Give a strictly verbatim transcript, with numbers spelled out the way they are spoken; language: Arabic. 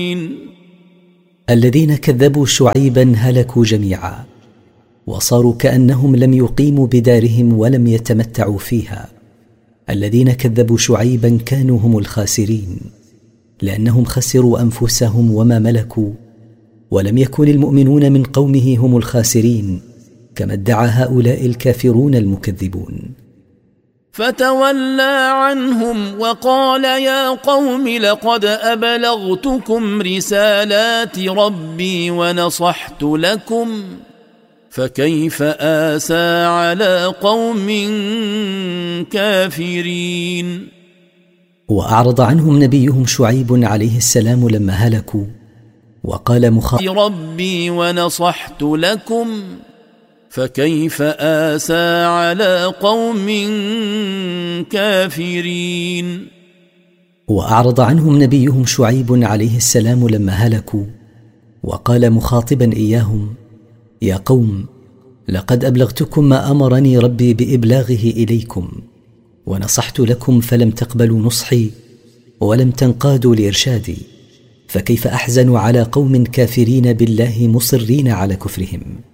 الذين كذبوا شعيبا هلكوا جميعا، وصاروا كأنهم لم يقيموا بدارهم ولم يتمتعوا فيها. الذين كذبوا شعيبا كانوا هم الخاسرين، لأنهم خسروا أنفسهم وما ملكوا، ولم يكن المؤمنون من قومه هم الخاسرين كما ادعى هؤلاء الكافرون المكذبون. فتولى عنهم وقال يا قوم لقد أبلغتكم رسالات ربي ونصحت لكم فكيف آسى على قوم كافرين. وأعرض عنهم نبيهم شعيب عليه السلام لما هلكوا وقال مخاطبا ربي ونصحت لكم فكيف آسى على قوم كافرين. وأعرض عنهم نبيهم شعيب عليه السلام لما هلكوا وقال مخاطبا إياهم يا قوم لقد أبلغتكم ما أمرني ربي بإبلاغه إليكم، ونصحت لكم فلم تقبلوا نصحي ولم تنقادوا لإرشادي، فكيف أحزن على قوم كافرين بالله مصرين على كفرهم.